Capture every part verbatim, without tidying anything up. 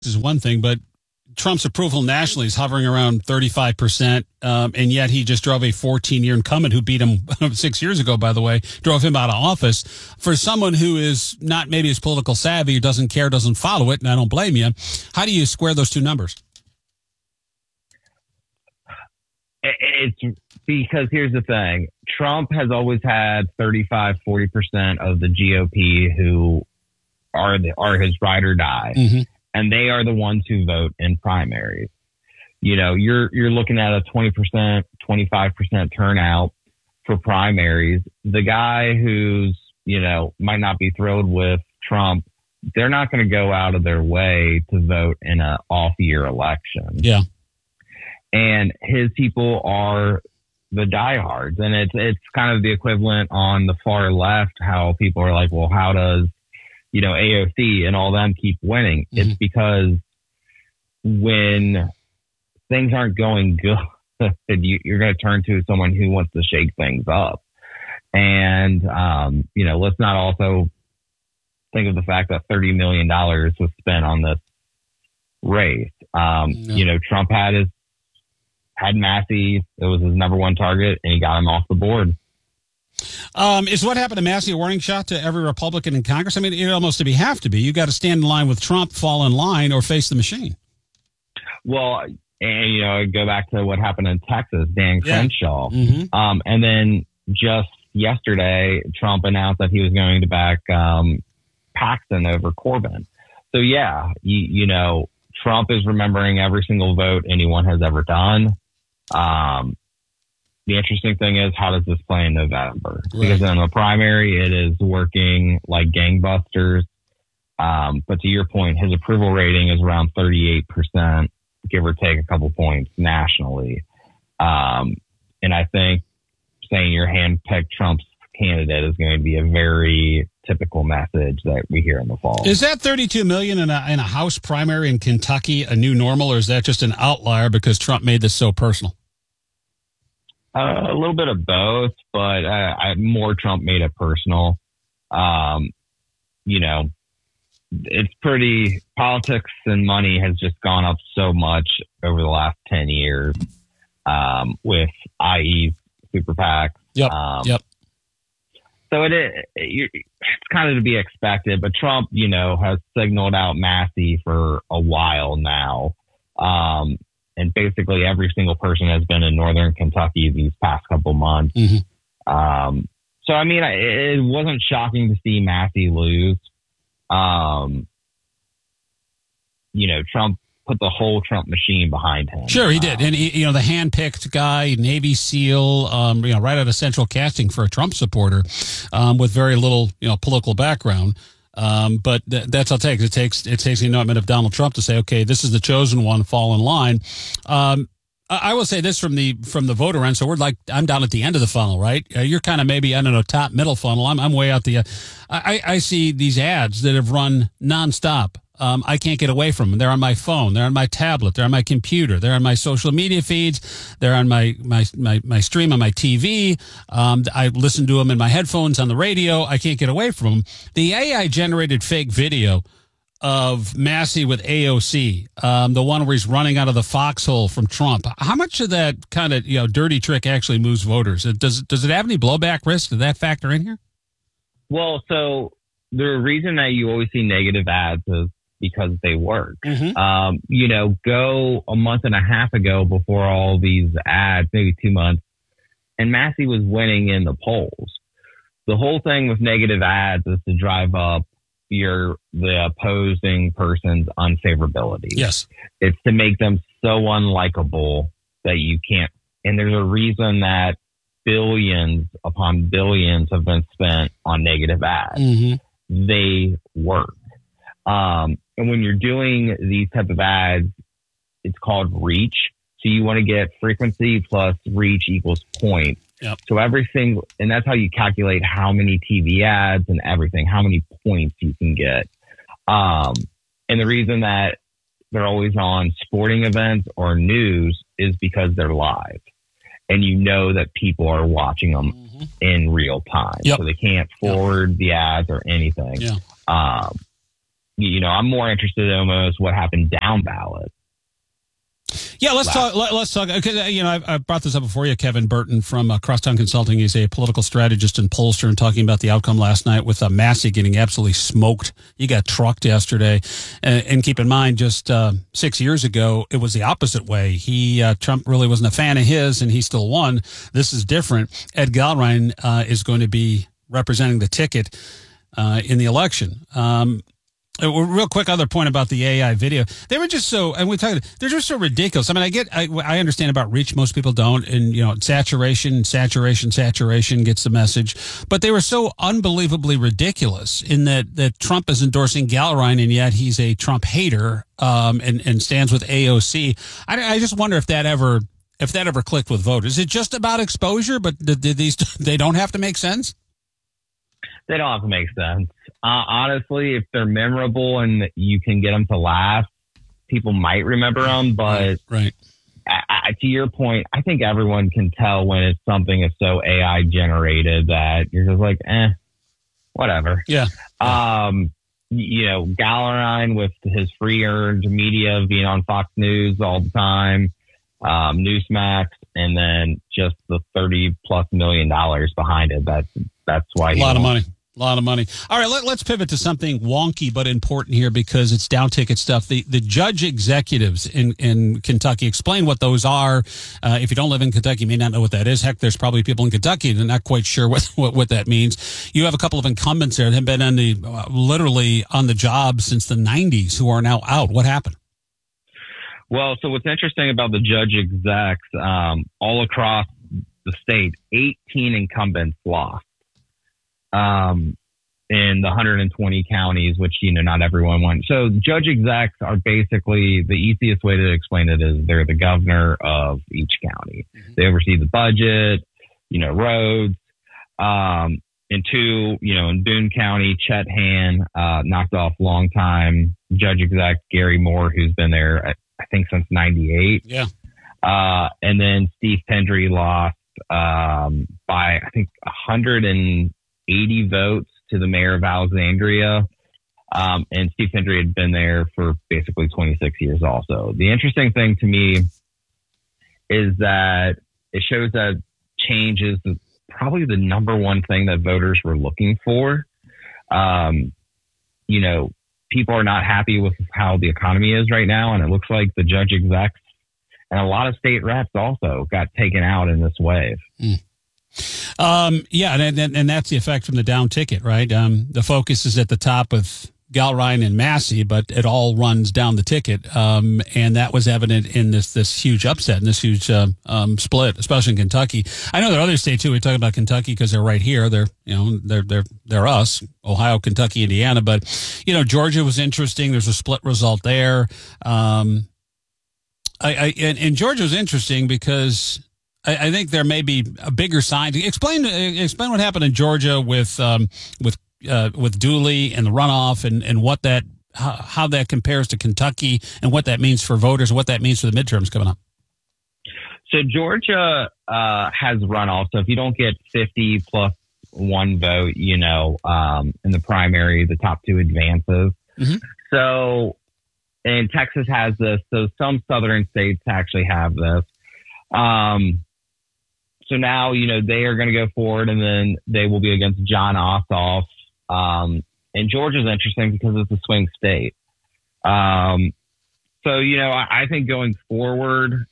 is one thing, but Trump's approval nationally is hovering around thirty-five percent, um, and yet he just drove a fourteen-year incumbent who beat him six years ago, by the way, drove him out of office. For someone who is not maybe as political savvy, who doesn't care, doesn't follow it, and I don't blame you, how do you square those two numbers? It's because here's the thing. Trump has always had thirty-five, forty percent of the G O P who are the, are his ride or die. Mm-hmm. And they are the ones who vote in primaries. You know, you're you're looking at a twenty percent, twenty-five percent turnout for primaries. The guy who's, you know, might not be thrilled with Trump, they're not going to go out of their way to vote in an off-year election. Yeah. And his people are the diehards. And it's it's kind of the equivalent on the far left, how people are like, well, how does you know, A O C and all them keep winning? Mm-hmm. It's because when things aren't going good, you, you're going to turn to someone who wants to shake things up. And, um, you know, let's not also think of the fact that thirty million dollars was spent on this race. Um, no. You know, Trump had his, had Massey. It was his number one target, and he got him off the board. Um, is what happened to Massey a warning shot to every Republican in Congress? I mean, it almost to be have to be. You got to stand in line with Trump, fall in line, or face the machine. Well, and you know, go back to what happened in Texas, Dan Crenshaw, yeah. mm-hmm. um, and then just yesterday, Trump announced that he was going to back um, Paxton over Corbyn. So yeah, you, you know, Trump is remembering every single vote anyone has ever done. Um, The interesting thing is, how does this play in November? Right. Because in the primary, it is working like gangbusters. Um, but to your point, his approval rating is around thirty-eight percent, give or take a couple points nationally. Um, and I think saying your hand-picked Trump's candidate is going to be a very typical message that we hear in the fall. Is that thirty-two million in a, in a House primary in Kentucky a new normal, or is that just an outlier because Trump made this so personal? Uh, a little bit of both, but uh, I, more Trump made it personal. Um, you know, it's pretty, politics and money has just gone up so much over the last ten years um, with that is super PACs. Yep, um, yep. So it, it, it's kind of to be expected, but Trump, you know, has signaled out Massey for a while now. Um, And basically every single person has been in Northern Kentucky these past couple months. Mm-hmm. Um, so, I mean, it, it wasn't shocking to see Massey lose. Um, you know, Trump put the whole Trump machine behind him. Sure, he did. Um, and, he, you know, the hand-picked guy, Navy SEAL, um, you know, right out of central casting for a Trump supporter um, with very little, you know, political background. Um, but th- that's all it takes. It takes it takes the anointment of Donald Trump to say, okay, this is the chosen one, fall in line. Um, I, I will say this from the from the voter end. So we're like, I'm down at the end of the funnel, right? Uh, you're kind of maybe, I don't know, top middle funnel. I'm I'm way out the. Uh, I I see these ads that have run nonstop. Um, I can't get away from them. They're on my phone. They're on my tablet. They're on my computer. They're on my social media feeds. They're on my my my, my stream on my T V. Um, I listen to them in my headphones on the radio. I can't get away from them. The A I-generated fake video of Massey with A O C, um, the one where he's running out of the foxhole from Trump. How much of that kind of you know dirty trick actually moves voters? Does does it have any blowback risk? Did that factor in here? Well, so the reason that you always see negative ads is because they work. Mm-hmm. Um, you know, go a month and a half ago before all these ads, maybe two months, and Massey was winning in the polls. The whole thing with negative ads is to drive up your the opposing person's unfavorability. Yes. It's to make them so unlikable that you can't. And there's a reason that billions upon billions have been spent on negative ads. Mm-hmm. They work. Um, and when you're doing these type of ads, it's called reach. So you want to get frequency plus reach equals points. Yep. So every single, and that's how you calculate how many T V ads and everything, how many points you can get. Um, and the reason that they're always on sporting events or news is because they're live. And you know that people are watching them mm-hmm. in real time. Yep. So they can't forward yep. the ads or anything. Yeah. Um, you know, I'm more interested in almost what happened down ballot. Yeah, let's talk. Let, let's talk. Because you know, I, I brought this up before you, Kevin Burton from uh, Crosstown Consulting. He's a political strategist and pollster, and talking about the outcome last night with uh, Massey getting absolutely smoked. He got trucked yesterday, and, and keep in mind, just uh, six years ago, it was the opposite way. He uh, Trump really wasn't a fan of his, and he still won. This is different. Ed Gallrein uh, is going to be representing the ticket uh, in the election. Um, Uh, real quick, other point about the A I video. They were just so, and we talked, they're just so ridiculous. I mean, I get, I, I understand about reach. Most people don't. And, you know, saturation, saturation, saturation gets the message. But they were so unbelievably ridiculous in that, that Trump is endorsing Gallrein, and yet he's a Trump hater, um, and, and stands with A O C. I, I just wonder if that ever, if that ever clicked with voters. Is it just about exposure, but did, did these, they don't have to make sense? They don't have to make sense. Uh, honestly, if they're memorable and you can get them to laugh, people might remember them. But right. I, I, to your point, I think everyone can tell when it's something is so A I generated that you're just like, eh, whatever. Yeah. Um, you know, Gallrein with his free earned media being on Fox News all the time, um, Newsmax, and then just the thirty plus million dollars behind it. That's, that's why a lot of money. A lot of money. All right, let, let's pivot to something wonky but important here because it's down ticket stuff. The the judge executives in, in Kentucky, explain what those are. Uh, if you don't live in Kentucky, you may not know what that is. Heck, there's probably people in Kentucky that are not quite sure what, what, what that means. You have a couple of incumbents there that have been on the, uh, literally on the job since the nineties who are now out. What happened? Well, so what's interesting about the judge execs, um, all across the state, eighteen incumbents lost. Um, in the one hundred twenty counties, which, you know, not everyone won. So judge execs are basically, the easiest way to explain it is they're the governor of each county. Mm-hmm. They oversee the budget, you know, roads. Um, and two, you know, in Boone County, Chet Han, uh, knocked off longtime judge exec Gary Moore, who's been there, I think, since ninety-eight. Yeah. Uh, and then Steve Pendry lost, um, by, I think, one hundred eighty votes to the mayor of Alexandria. Um, and Steve Pendry had been there for basically twenty-six years also. The interesting thing to me is that it shows that change is probably the number one thing that voters were looking for. Um, you know, people are not happy with how the economy is right now. And it looks like the judge execs and a lot of state reps also got taken out in this wave. Mm. Um, yeah, and, and and that's the effect from the down ticket, right? Um, the focus is at the top with Gallrein and Massey, but it all runs down the ticket, um, and that was evident in this this huge upset and this huge uh, um, split, especially in Kentucky. I know there are other states too. We talk about Kentucky because they're right here. They're you know they're they're they're us, Ohio, Kentucky, Indiana. But you know Georgia was interesting. There's a split result there. Um, I, I and, and Georgia was interesting because I, I think there may be a bigger sign. Explain explain what happened in Georgia with um, with uh, with Dooley and the runoff, and, and what that how, how that compares to Kentucky, and what that means for voters, and what that means for the midterms coming up. So Georgia uh, has runoff. So if you don't get fifty plus one vote, you know, um, in the primary, the top two advances. Mm-hmm. So, and Texas has this. So some southern states actually have this. Um, So now, you know, they are going to go forward, and then they will be against Jon Ossoff. Um, and Georgia's interesting because it's a swing state. Um, so, you know, I, I think going forward,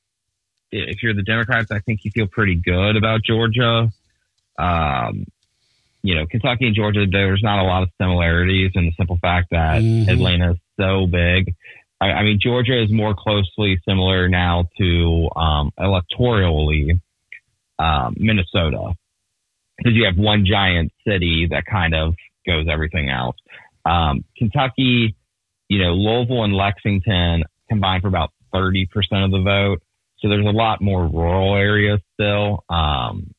if you're the Democrats, I think you feel pretty good about Georgia. Um, you know, Kentucky and Georgia, there's not a lot of similarities in the simple fact that mm-hmm. Atlanta is so big. I, I mean, Georgia is more closely similar now to um, electorally Um, Minnesota, because you have one giant city that kind of goes everything else. Um, Kentucky, you know, Louisville and Lexington combine for about thirty percent of the vote. So there's a lot more rural areas still. Um,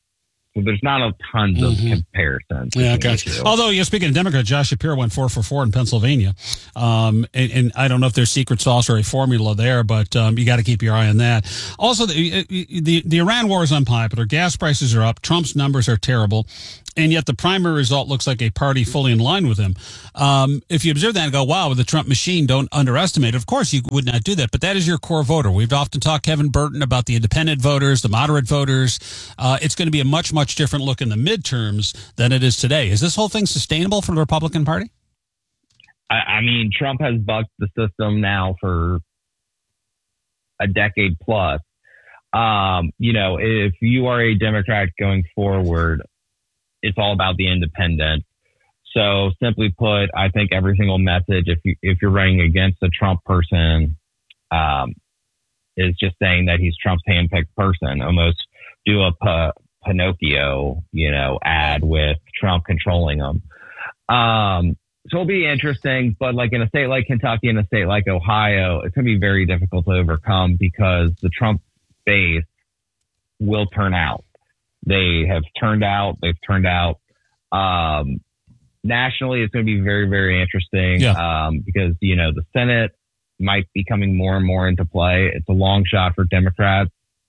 So there's not a tons mm-hmm. of comparisons. Yeah, gotcha. Although, you know, speaking of Democrats, Josh Shapiro went four for four in Pennsylvania. Um, and, and I don't know if there's secret sauce or a formula there, but um, you got to keep your eye on that. Also, the, the, the Iran war is unpopular. Gas prices are up. Trump's numbers are terrible. And yet the primary result looks like a party fully in line with him. Um, if you observe that and go, wow, with the Trump machine, don't underestimate it. Of course, you would not do that, but that is your core voter. We've often talked, Kevin Burton, about the independent voters, the moderate voters. Uh, it's going to be a much, much different look in the midterms than it is today. Is this whole thing sustainable for the Republican Party? I, I mean, Trump has bucked the system now for a decade plus. Um, you know, if you are a Democrat going forward, it's all about the independent. So simply put, I think every single message, if you, if you're running against a Trump person, um, is just saying that he's Trump's handpicked person. Almost do a P- Pinocchio, you know, ad with Trump controlling them. Um, so it'll be interesting, but like in a state like Kentucky and a state like Ohio, it's going to be very difficult to overcome because the Trump base will turn out. They have turned out. They've turned out. Um, nationally, it's going to be very, very interesting yeah. um, because, you know, the Senate might be coming more and more into play. It's a long shot for Democrats.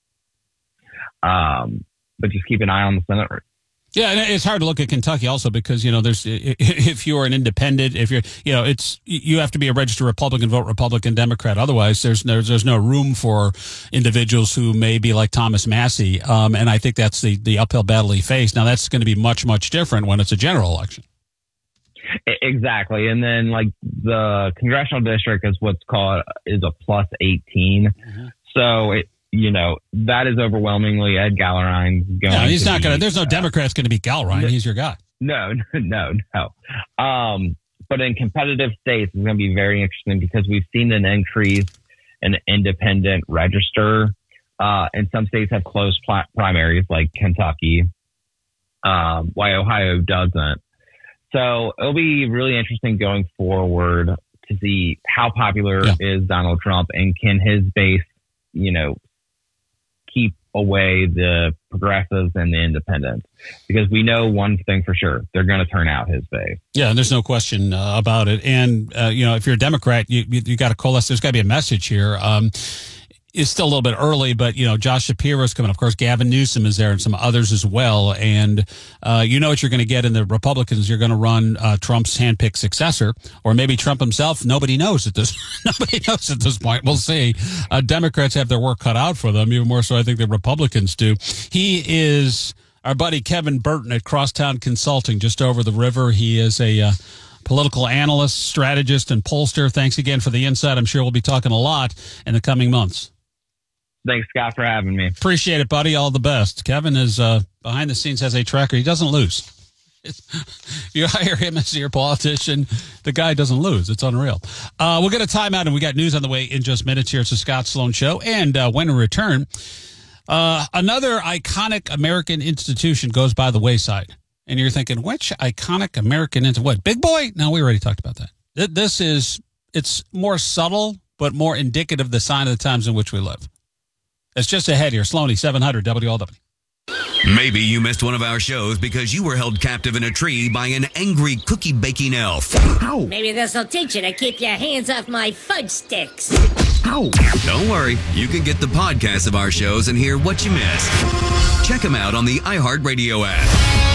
Um, but just keep an eye on the Senate race. Yeah, and it's hard to look at Kentucky also because, you know, there's if you're an independent, if you're, you know, it's you have to be a registered Republican, vote Republican, Democrat. Otherwise, there's there's, there's no room for individuals who may be like Thomas Massey. Um, and I think that's the, the uphill battle he faced. Now, that's going to be much, much different when it's a general election. Exactly. And then like the congressional district is what's called is a plus eighteen. Mm-hmm. So it, you know, that is overwhelmingly Ed Gallurine going. No, he's not going to. There's no uh, Democrats going to beat Gallurine. He's your guy. No, no, no. Um, but in competitive states, it's going to be very interesting because we've seen an increase in independent register. Uh, and some states have closed pl- primaries like Kentucky, um, why Ohio doesn't. So it'll be really interesting going forward to see how popular yeah. is Donald Trump and can his base, you know, keep away the progressives and the independents, because we know one thing for sure, they're going to turn out his base. Yeah, and there's no question uh, about it. And, uh, you know, if you're a Democrat, you you, you got to coalesce. There's got to be a message here. Um, it's still a little bit early, but, you know, Josh Shapiro is coming. Of course, Gavin Newsom is there and some others as well. And uh, you know what you're going to get in the Republicans. You're going to run uh, Trump's handpicked successor, or maybe Trump himself. Nobody knows at this. Nobody knows at this point. We'll see. Uh, Democrats have their work cut out for them, even more so I think the Republicans do. He is our buddy Kevin Burton at Crosstown Consulting, just over the river. He is a uh, political analyst, strategist, and pollster. Thanks again for the insight. I'm sure we'll be talking a lot in the coming months. Thanks, Scott, for having me. Appreciate it, buddy. All the best. Kevin is uh, behind the scenes, has a tracker. He doesn't lose. If you hire him as your politician, the guy doesn't lose. It's unreal. Uh, we'll get a timeout, and we got news on the way in just minutes here. It's the Scott Sloan Show. And uh, when we return, uh, another iconic American institution goes by the wayside. And you're thinking, which iconic American institution? What, Big Boy? No, we already talked about that. This is, it's more subtle, but more indicative of the sign of the times in which we live. It's just ahead here. Sloaney, seven hundred W L W. Maybe you missed one of our shows because you were held captive in a tree by an angry cookie baking elf. Ow. Maybe this'll teach you to keep your hands off my fudge sticks. Ow. Don't worry. You can get the podcast of our shows and hear what you missed. Check them out on the iHeartRadio app.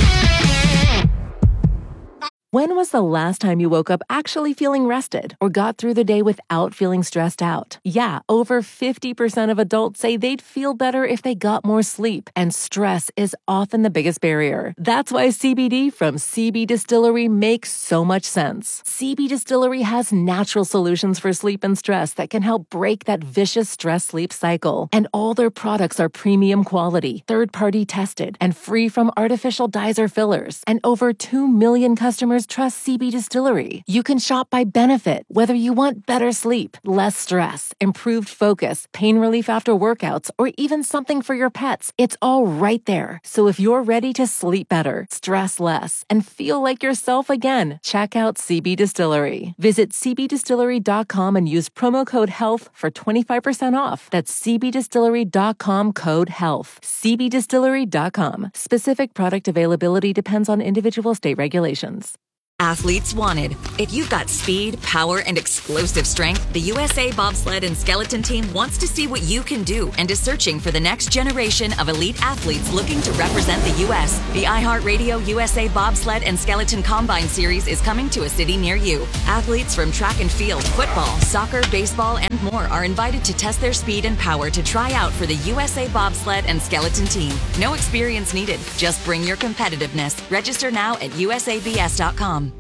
When was the last time you woke up actually feeling rested or got through the day without feeling stressed out? Yeah, over fifty percent of adults say they'd feel better if they got more sleep, and stress is often the biggest barrier. That's why C B D from C B Distillery makes so much sense. C B Distillery has natural solutions for sleep and stress that can help break that vicious stress-sleep cycle. And all their products are premium quality, third-party tested, and free from artificial dyes or fillers. And over two million customers customers trust C B Distillery. You can shop by benefit, whether you want better sleep, less stress, improved focus, pain relief after workouts, or even something for your pets. It's all right there. So if you're ready to sleep better, stress less, and feel like yourself again, check out C B Distillery. Visit c b distillery dot com and use promo code HEALTH for twenty-five percent off. That's c b distillery dot com code HEALTH. c b distillery dot com. Specific product availability depends on individual state regulations. Athletes wanted. If you've got speed, power, and explosive strength, the U S A Bobsled and Skeleton Team wants to see what you can do and is searching for the next generation of elite athletes looking to represent the U S. The iHeartRadio U S A Bobsled and Skeleton Combine Series is coming to a city near you. Athletes from track and field, football, soccer, baseball, and more are invited to test their speed and power to try out for the U S A Bobsled and Skeleton Team. No experience needed. Just bring your competitiveness. Register now at u s a b s dot com.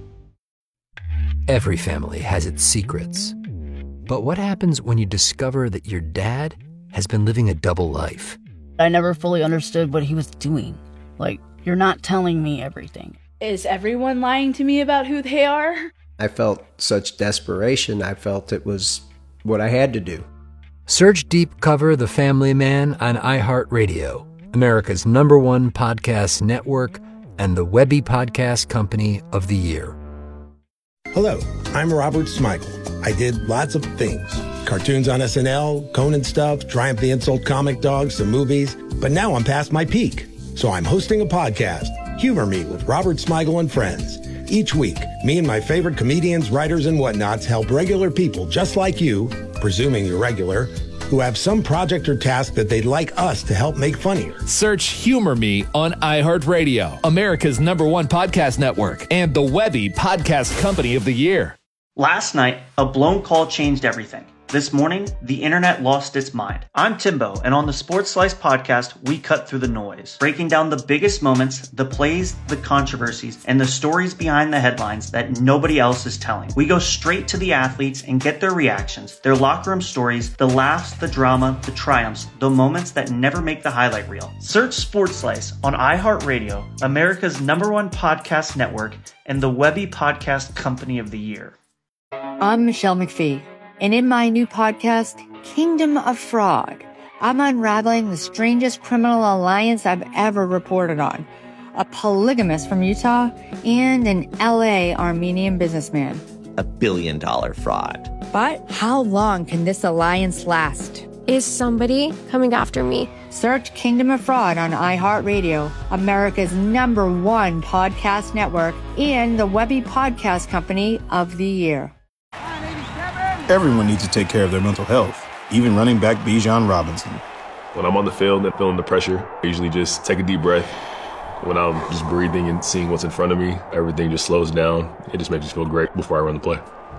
Every family has its secrets. But what happens when you discover that your dad has been living a double life? I never fully understood what he was doing. Like, you're not telling me everything. Is everyone lying to me about who they are? I felt such desperation. I felt it was what I had to do. Search Deep Cover The Family Man on iHeartRadio, America's number one podcast network and the Webby Podcast Company of the Year. Hello, I'm Robert Smigel. I did lots of things. Cartoons on S N L, Conan stuff, Triumph the Insult comic dogs, some movies. But now I'm past my peak. So I'm hosting a podcast, Humor Me with Robert Smigel and Friends. Each week, me and my favorite comedians, writers, and whatnots help regular people just like you, presuming you're regular, who have some project or task that they'd like us to help make funnier. Search Humor Me on iHeartRadio, America's number one podcast network, and the Webby Podcast Company of the Year. Last night, a blown call changed everything. This morning, the internet lost its mind. I'm Timbo, and on the Sports Slice podcast, we cut through the noise, breaking down the biggest moments, the plays, the controversies, and the stories behind the headlines that nobody else is telling. We go straight to the athletes and get their reactions, their locker room stories, the laughs, the drama, the triumphs, the moments that never make the highlight reel. Search Sports Slice on iHeartRadio, America's number one podcast network, and the Webby Podcast Company of the Year. I'm Michelle McPhee. And in my new podcast, Kingdom of Fraud, I'm unraveling the strangest criminal alliance I've ever reported on. A polygamist from Utah and an L A Armenian businessman. A billion dollar fraud. But how long can this alliance last? Is somebody coming after me? Search Kingdom of Fraud on iHeartRadio, America's number one podcast network, and the Webby Podcast Company of the Year. Everyone needs to take care of their mental health, even running back Bijan Robinson. When I'm on the field and feeling the pressure, I usually just take a deep breath. When I'm just breathing and seeing what's in front of me, everything just slows down. It just makes me feel great before I run the play.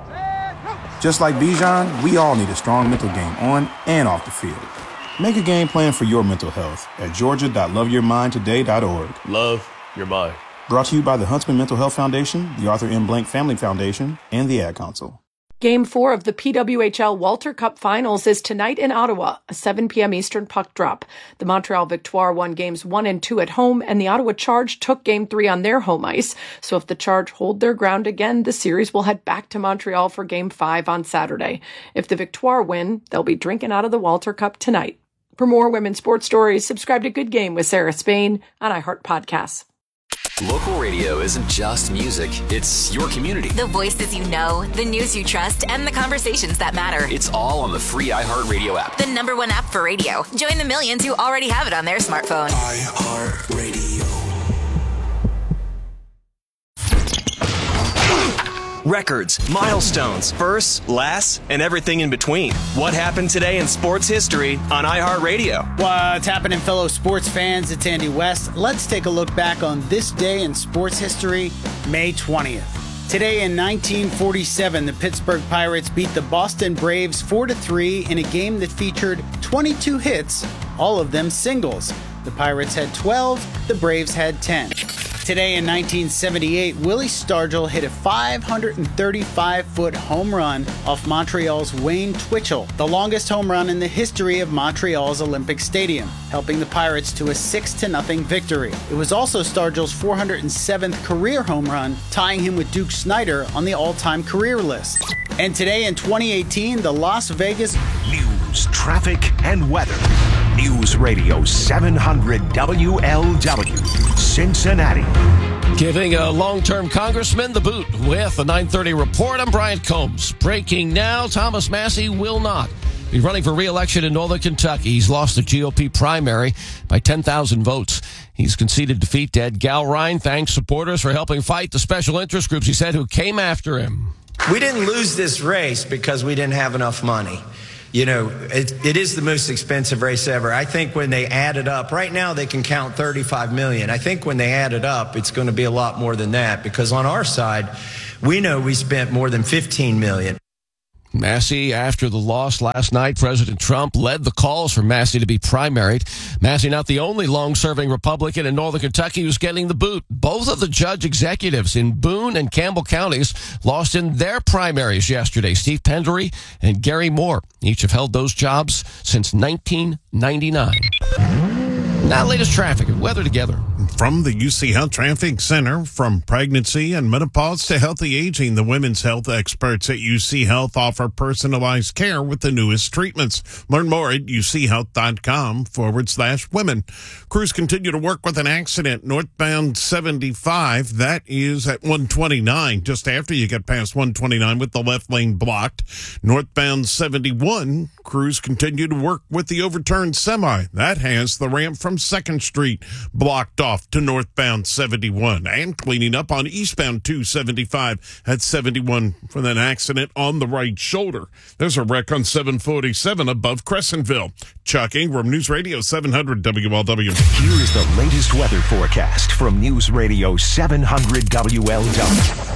Just like Bijan, we all need a strong mental game on and off the field. Make a game plan for your mental health at georgia dot love your mind today dot org. Love your mind. Brought to you by the Huntsman Mental Health Foundation, the Arthur M. Blank Family Foundation, and the Ad Council. Game four of the P W H L Walter Cup Finals is tonight in Ottawa, a seven p.m. Eastern puck drop. The Montreal Victoire won games one and two at home, and the Ottawa Charge took game three on their home ice. So if the Charge hold their ground again, the series will head back to Montreal for game five on Saturday. If the Victoire win, they'll be drinking out of the Walter Cup tonight. For more women's sports stories, subscribe to Good Game with Sarah Spain on iHeart Podcasts. Local radio isn't just music, it's your community. The voices you know, the news you trust, and the conversations that matter. It's all on the free iHeartRadio app. The number one app for radio. Join the millions who already have it on their smartphone. iHeartRadio. Records, milestones, firsts, lasts, and everything in between. What happened today in sports history on iHeartRadio? What's happening, fellow sports fans? It's Andy West. Let's take a look back on this day in sports history, May twentieth. Today in nineteen forty-seven, the Pittsburgh Pirates beat the Boston Braves four to three in a game that featured twenty-two hits, all of them singles. The Pirates had twelve, the Braves had ten. Today in nineteen seventy-eight, Willie Stargell hit a five hundred thirty-five foot home run off Montreal's Wayne Twitchell, the longest home run in the history of Montreal's Olympic Stadium, helping the Pirates to a six to nothing victory. It was also Stargell's four hundred seventh career home run, tying him with Duke Snider on the all-time career list. And today in twenty eighteen, the Las Vegas News, traffic, and weather. News Radio seven hundred W L W, Cincinnati. Giving a long-term congressman the boot with a nine thirty report. I'm Brian Combs. Breaking now, Thomas Massie will not be running for re-election in Northern Kentucky. He's lost the G O P primary by ten thousand votes. He's conceded defeat to Ed Galrine. Thanks supporters for helping fight the special interest groups, he said, who came after him. We didn't lose this race because we didn't have enough money. You know, it, it is the most expensive race ever. I think when they add it up, right now they can count thirty-five million. I think when they add it up, it's going to be a lot more than that, because on our side, we know we spent more than fifteen million. Massie, after the loss last night, President Trump led the calls for Massie to be primaried. Massie, not the only long-serving Republican in Northern Kentucky who's getting the boot. Both of the judge executives in Boone and Campbell counties lost in their primaries yesterday. Steve Pendery and Gary Moore each have held those jobs since nineteen ninety-nine. Now, latest traffic and weather together. From the U C Health Traffic Center, from pregnancy and menopause to healthy aging, the women's health experts at U C Health offer personalized care with the newest treatments. Learn more at uchealth.com forward slash women. Crews continue to work with an accident northbound seventy-five. That is at one twenty-nine, just after you get past one twenty-nine with the left lane blocked. Northbound seventy-one, crews continue to work with the overturned semi. That has the ramp from second Street blocked off to northbound seventy-one, and cleaning up on eastbound two seventy-five at seventy-one from an accident on the right shoulder. There's a wreck on seven forty-seven above Crescentville. Chuck Ingram, News Radio seven hundred W L W. Here is the latest weather forecast from News Radio seven hundred W L W.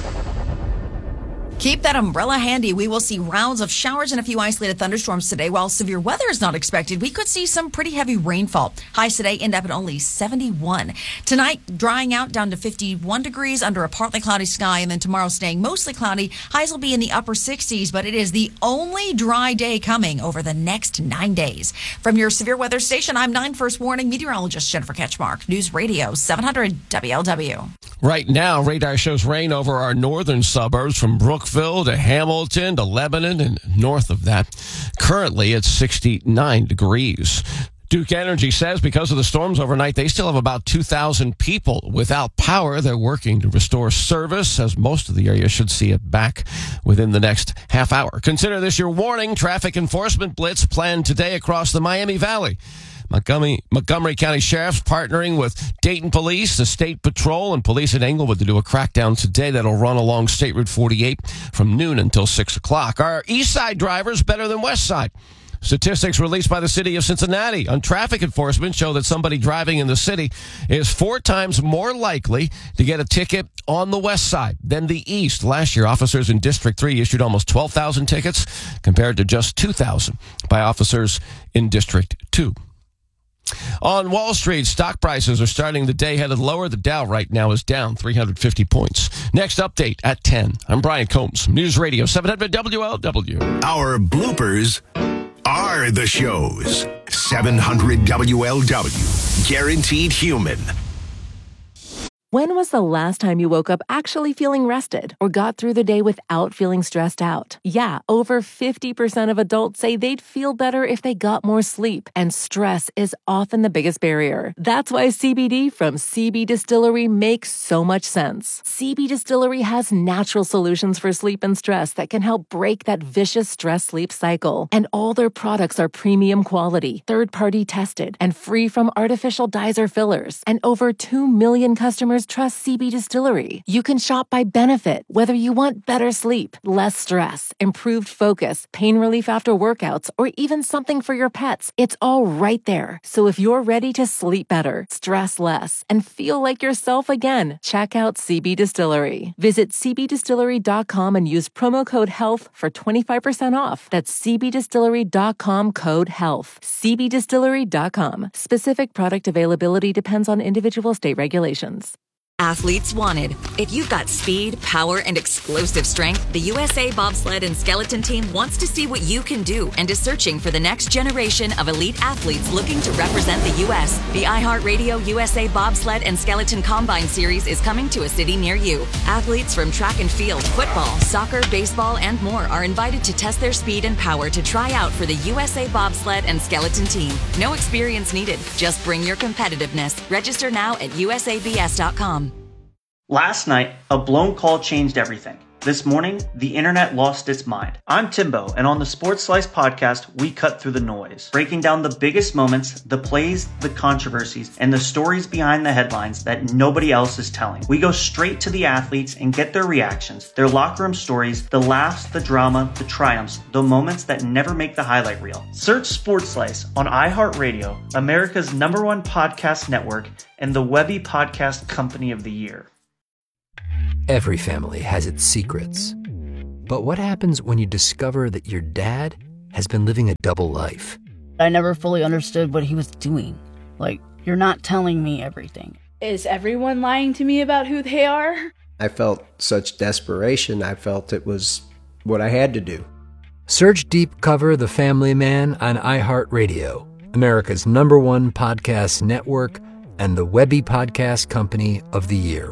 Keep that umbrella handy. We will see rounds of showers and a few isolated thunderstorms today. While severe weather is not expected, we could see some pretty heavy rainfall. Highs today end up at only seventy-one. Tonight, drying out down to fifty-one degrees under a partly cloudy sky, and then tomorrow staying mostly cloudy. Highs will be in the upper sixties, but it is the only dry day coming over the next nine days. From your severe weather station, I'm nine First Warning meteorologist Jennifer Ketchmark, News Radio seven hundred W L W. Right now, radar shows rain over our northern suburbs from Brookville to Hamilton to Lebanon and north of that. Currently, it's sixty-nine degrees. Duke Energy says because of the storms overnight, they still have about two thousand people without power. They're working to restore service, as most of the area should see it back within the next half hour. Consider this your warning. Traffic enforcement blitz planned today across the Miami Valley. Montgomery, Montgomery County Sheriff's partnering with Dayton Police, the State Patrol, and police in Englewood to do a crackdown today that'll run along State Route forty-eight from noon until six o'clock. Are East Side drivers better than West Side? Statistics released by the city of Cincinnati on traffic enforcement show that somebody driving in the city is four times more likely to get a ticket on the west side than the east. Last year, officers in District three issued almost twelve thousand tickets compared to just two thousand by officers in District two. On Wall Street, stock prices are starting the day headed lower. The Dow right now is down three hundred fifty points. Next update at ten. I'm Brian Combs, News Radio seven hundred W L W. Our bloopers are the shows. seven hundred W L W. Guaranteed human. When was the last time you woke up actually feeling rested or got through the day without feeling stressed out? Yeah, over fifty percent of adults say they'd feel better if they got more sleep, and stress is often the biggest barrier. That's why C B D from C B Distillery makes so much sense. C B Distillery has natural solutions for sleep and stress that can help break that vicious stress-sleep cycle. And all their products are premium quality, third-party tested, and free from artificial dyes or fillers. And over two million customers trust C B Distillery. You can shop by benefit, whether you want better sleep, less stress, improved focus, pain relief after workouts, or even something for your pets. It's all right there. So if you're ready to sleep better, stress less, and feel like yourself again, check out C B Distillery. Visit c b distillery dot com and use promo code HEALTH for twenty-five percent off. That's c b distillery dot com code HEALTH. c b distillery dot com. Specific product availability depends on individual state regulations. Athletes wanted. If you've got speed, power, and explosive strength, the U S A Bobsled and Skeleton Team wants to see what you can do and is searching for the next generation of elite athletes looking to represent the U S. The iHeartRadio U S A Bobsled and Skeleton Combine Series is coming to a city near you. Athletes from track and field, football, soccer, baseball, and more are invited to test their speed and power to try out for the U S A Bobsled and Skeleton Team. No experience needed. Just bring your competitiveness. Register now at U S A B S dot com. Last night, a blown call changed everything. This morning, the internet lost its mind. I'm Timbo, and on the Sports Slice podcast, we cut through the noise, breaking down the biggest moments, the plays, the controversies, and the stories behind the headlines that nobody else is telling. We go straight to the athletes and get their reactions, their locker room stories, the laughs, the drama, the triumphs, the moments that never make the highlight reel. Search Sports Slice on iHeartRadio, America's number one podcast network, and the Webby Podcast Company of the Year. Every family has its secrets. But what happens when you discover that your dad has been living a double life? I never fully understood what he was doing. Like, you're not telling me everything. Is everyone lying to me about who they are? I felt such desperation. I felt it was what I had to do. Search Deep Cover The Family Man on iHeartRadio, America's number one podcast network and the Webby Podcast Company of the Year.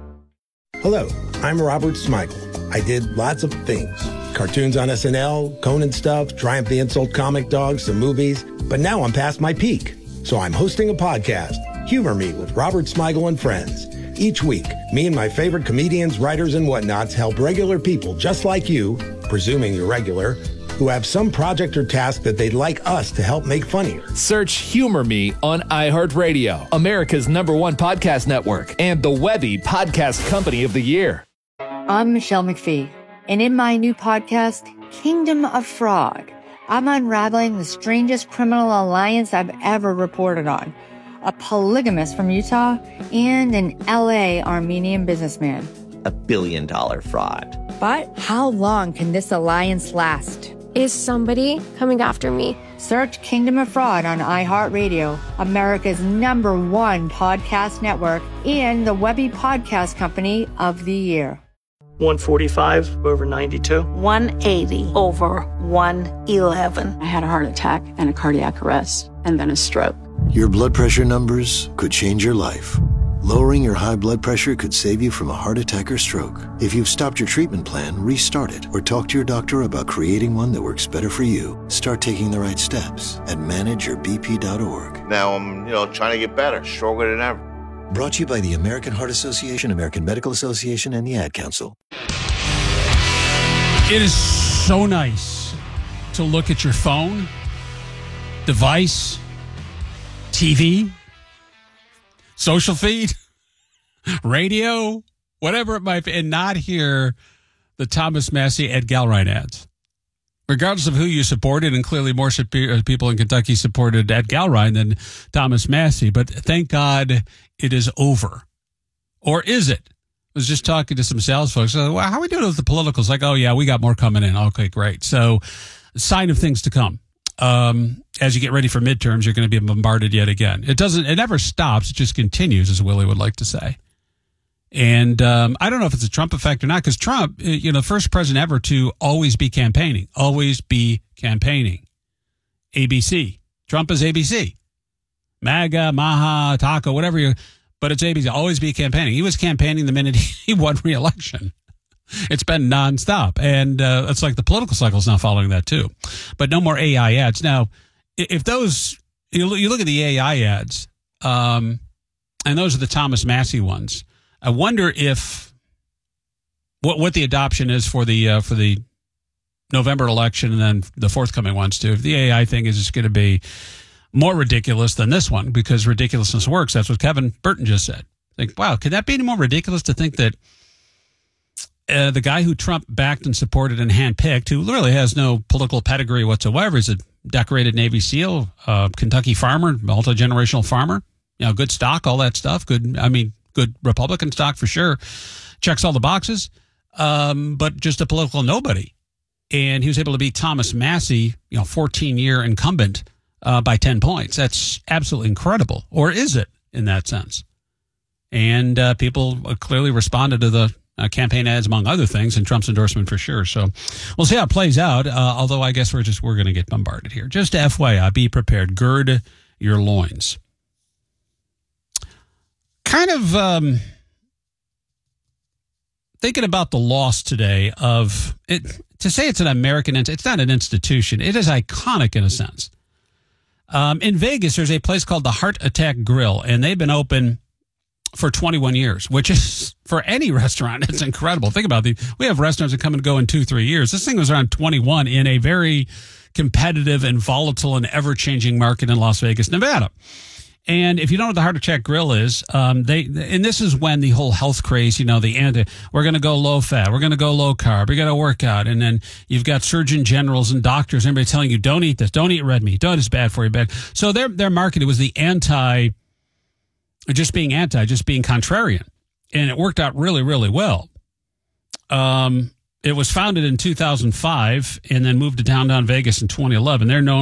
Hello, I'm Robert Smigel. I did lots of things. Cartoons on S N L, Conan stuff, Triumph the Insult Comic Dog, some movies. But now I'm past my peak. So I'm hosting a podcast, Humor Me with Robert Smigel and Friends. Each week, me and my favorite comedians, writers, and whatnots help regular people just like you, presuming you're regular, who have some project or task that they'd like us to help make funnier. Search Humor Me on iHeartRadio, America's number one podcast network, and the Webby Podcast Company of the Year. I'm Michelle McPhee, and in my new podcast, Kingdom of Frog, I'm unraveling the strangest criminal alliance I've ever reported on. A polygamist from Utah and an L A Armenian businessman. A billion dollar fraud. But how long can this alliance last? Is somebody coming after me? Search Kingdom of Fraud on iHeartRadio, America's number one podcast network, and the Webby Podcast Company of the Year. one forty-five over ninety-two. one eighty over one eleven. I had a heart attack and a cardiac arrest, and then a stroke. Your blood pressure numbers could change your life. Lowering your high blood pressure could save you from a heart attack or stroke. If you've stopped your treatment plan, restart it or talk to your doctor about creating one that works better for you. Start taking the right steps at manage your b p dot org. Now I'm, you know, trying to get better, stronger than ever. Brought to you by the American Heart Association, American Medical Association, and the Ad Council. It is so nice to look at your phone, device, T V, social feed, radio, whatever it might be, and not hear the Thomas Massey Ed Galrine ads. Regardless of who you supported, and clearly more people in Kentucky supported Ed Galrine than Thomas Massey, but thank God it is over. Or is it? I was just talking to some sales folks. So, well, how are we doing with the politicals? Like, oh, yeah, we got more coming in. Okay, great. So, sign of things to come. Um, as you get ready for midterms, you're going to be bombarded yet again. It doesn't, it never stops. It just continues, as Willie would like to say. And um, I don't know if it's a Trump effect or not, because Trump, you know, first president ever to always be campaigning, always be campaigning. A B C. Trump is A B C. MAGA, Maha, Taco, whatever you, but it's A B C. Always be campaigning. He was campaigning the minute he won re-election. It's been nonstop. And uh, it's like the political cycle is now following that too. But no more A I ads. Now, if those, you look at the A I ads, um, and those are the Thomas Massey ones, I wonder if, what what the adoption is for the uh, for the November election and then the forthcoming ones too. If the A I thing is just going to be more ridiculous than this one, because ridiculousness works. That's what Kevin Burton just said. Think, wow, could that be any more ridiculous to think that Uh, the guy who Trump backed and supported and handpicked, who literally has no political pedigree whatsoever, is a decorated Navy SEAL, uh, Kentucky farmer, multi-generational farmer, you know, good stock, all that stuff. Good, I mean, good Republican stock for sure. Checks all the boxes, um, but just a political nobody. And he was able to beat Thomas Massey, you know, fourteen-year incumbent uh, by ten points. That's absolutely incredible. Or is it in that sense? And uh, people clearly responded to the uh, campaign ads, among other things, and Trump's endorsement for sure. So we'll see how it plays out. Uh, although I guess we're just we're going to get bombarded here. Just F Y I, be prepared. Gird your loins. Kind of um, thinking about the loss today of it. To say it's an American, it's not an institution. It is iconic in a sense. Um, in Vegas, there's a place called the Heart Attack Grill, and they've been open for twenty-one years, which is, for any restaurant, it's incredible. Think about it. We have restaurants that come and go in two, three years. This thing was around twenty-one in a very competitive and volatile and ever-changing market in Las Vegas, Nevada. And if you don't know what the Heart Attack Grill is, um, they and this is when the whole health craze, you know, the anti, we're going to go low fat, we're going to go low carb, we got to work out, and then you've got surgeon generals and doctors, everybody telling you, don't eat this, don't eat red meat, don't, it's bad for you, bad. So their their market was the anti, just being anti, just being contrarian, and it worked out really, really well. Um, it was founded in two thousand five and then moved to downtown Vegas in twenty eleven. They're known